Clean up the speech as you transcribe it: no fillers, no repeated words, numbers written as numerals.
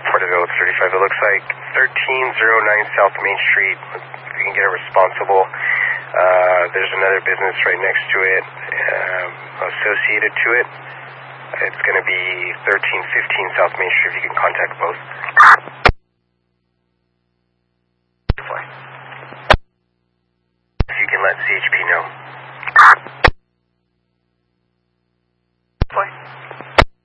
Porterville 35. It looks like 1309 South Main Street. If you can get a responsible. There's another business right next to it, associated to it. It's going to be 1315 South Main Street. If you can contact both. If you can let CHP know.